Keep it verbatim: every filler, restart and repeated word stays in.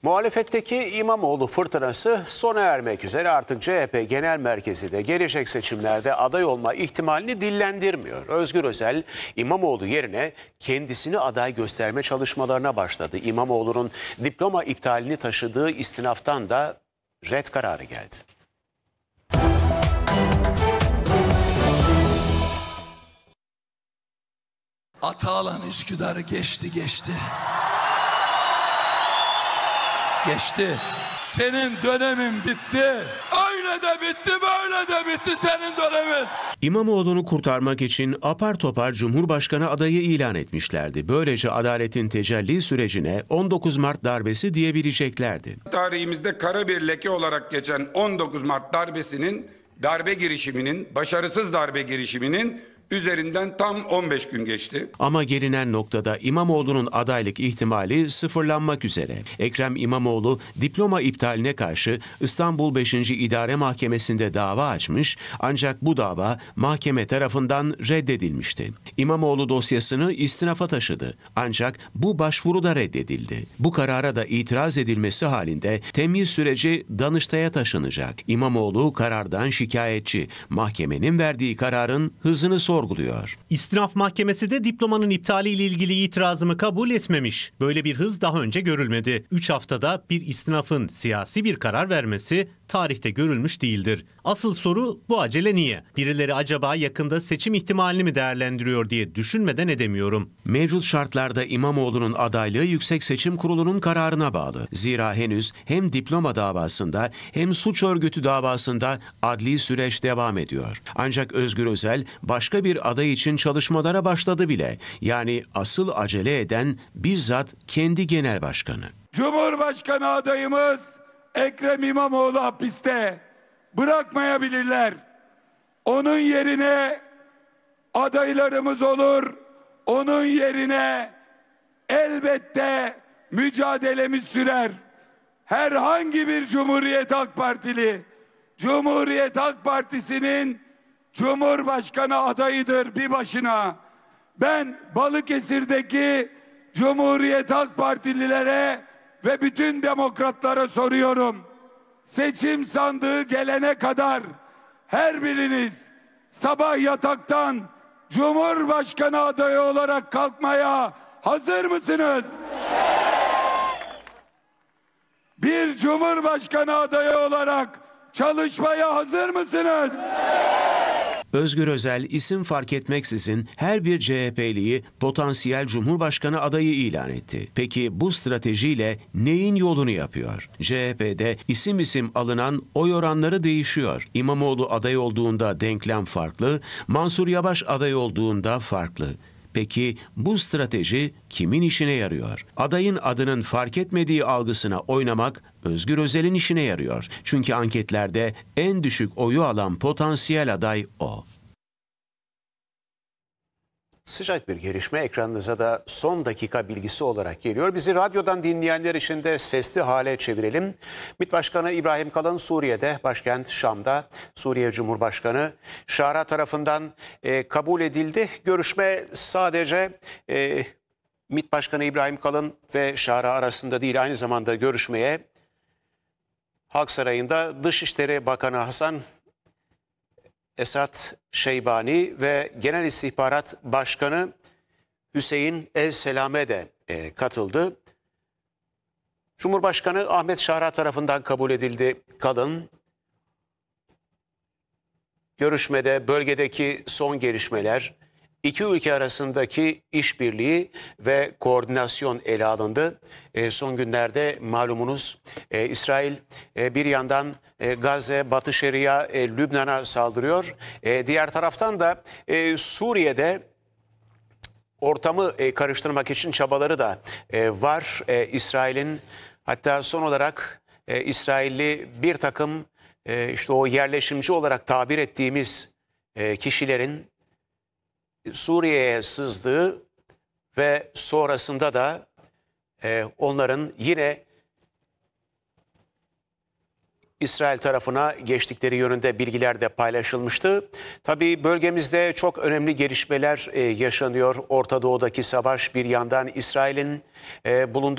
Muhalefetteki İmamoğlu fırtınası sona ermek üzere, artık C H P Genel Merkezi de gelecek seçimlerde aday olma ihtimalini dillendirmiyor. Özgür Özel, İmamoğlu yerine kendisini aday gösterme çalışmalarına başladı. İmamoğlu'nun diploma iptalini taşıdığı istinaftan da red kararı geldi. Atalan Üsküdar'ı geçti geçti. Geçti. Senin dönemin bitti. Öyle de bitti, böyle de bitti senin dönemin. İmamoğlu'nu kurtarmak için apar topar Cumhurbaşkanı adayı ilan etmişlerdi. Böylece adaletin tecelli sürecine on dokuz Mart darbesi diyebileceklerdi. Tarihimizde kara bir leke olarak geçen on dokuz Mart darbesinin, darbe girişiminin, başarısız darbe girişiminin üzerinden tam on beş gün geçti. Ama gelinen noktada İmamoğlu'nun adaylık ihtimali sıfırlanmak üzere. Ekrem İmamoğlu diploma iptaline karşı İstanbul beşinci İdare Mahkemesi'nde dava açmış, ancak bu dava mahkeme tarafından reddedilmişti. İmamoğlu dosyasını istinafa taşıdı, ancak bu başvuru da reddedildi. Bu karara da itiraz edilmesi halinde temyiz süreci Danıştay'a taşınacak. İmamoğlu karardan şikayetçi, mahkemenin verdiği kararın hızını sorguluyor. İstinaf Mahkemesi de diplomanın iptaliyle ilgili itirazımı kabul etmemiş. Böyle bir hız daha önce görülmedi. üç haftada bir istinafın siyasi bir karar vermesi tarihte görülmüş değildir. Asıl soru, bu acele niye? Birileri acaba yakında seçim ihtimalini mi değerlendiriyor diye düşünmeden edemiyorum. Mevcut şartlarda İmamoğlu'nun adaylığı Yüksek Seçim Kurulu'nun kararına bağlı. Zira henüz hem diploma davasında hem suç örgütü davasında adli süreç devam ediyor. Ancak Özgür Özel başka bir aday için çalışmalara başladı bile. Yani asıl acele eden bizzat kendi genel başkanı. Cumhurbaşkanı adayımız Ekrem İmamoğlu hapiste. Bırakmayabilirler. Onun yerine adaylarımız olur. Onun yerine elbette mücadelemiz sürer. Herhangi bir Cumhuriyet Halk Partili, Cumhuriyet Halk Partisi'nin Cumhurbaşkanı adayıdır bir başına. Ben Balıkesir'deki Cumhuriyet Halk Partililere ve bütün demokratlara soruyorum. Seçim sandığı gelene kadar her biriniz sabah yataktan Cumhurbaşkanı adayı olarak kalkmaya hazır mısınız? Bir Cumhurbaşkanı adayı olarak çalışmaya hazır mısınız? Özgür Özel isim fark etmeksizin her bir C H P'liyi potansiyel Cumhurbaşkanı adayı ilan etti. Peki bu stratejiyle neyin yolunu yapıyor? C H P'de isim isim alınan oy oranları değişiyor. İmamoğlu aday olduğunda denklem farklı, Mansur Yavaş aday olduğunda farklı. Peki bu strateji kimin işine yarıyor? Adayın adının fark etmediği algısına oynamak Özgür Özel'in işine yarıyor. Çünkü anketlerde en düşük oyu alan potansiyel aday o. Sıcak bir gelişme ekranınıza da son dakika bilgisi olarak geliyor. Bizi radyodan dinleyenler için de sesli hale çevirelim. MİT Başkanı İbrahim Kalın Suriye'de, başkent Şam'da, Suriye Cumhurbaşkanı Şara tarafından e, kabul edildi. Görüşme sadece e, MİT Başkanı İbrahim Kalın ve Şara arasında değil, aynı zamanda görüşmeye Halk Sarayı'nda Dışişleri Bakanı Hasan Esat Şeybani ve Genel İstihbarat Başkanı Hüseyin El Selame de e, katıldı. Cumhurbaşkanı Ahmet Şara tarafından kabul edildi Kalın. Görüşmede bölgedeki son gelişmeler, İki ülke arasındaki işbirliği ve koordinasyon ele alındı. E, son günlerde malumunuz e, İsrail e, bir yandan e, Gazze, Batı Şeria, e, Lübnan'a saldırıyor. E, diğer taraftan da e, Suriye'de ortamı e, karıştırmak için çabaları da e, var. E, İsrail'in, hatta son olarak e, İsrailli bir takım e, işte o yerleşimci olarak tabir ettiğimiz e, kişilerin Suriye'ye sızdığı ve sonrasında da e, onların yine İsrail tarafına geçtikleri yönünde bilgiler de paylaşılmıştı. Tabii bölgemizde çok önemli gelişmeler e, yaşanıyor. Orta Doğu'daki savaş bir yandan, İsrail'in e, bulunduğu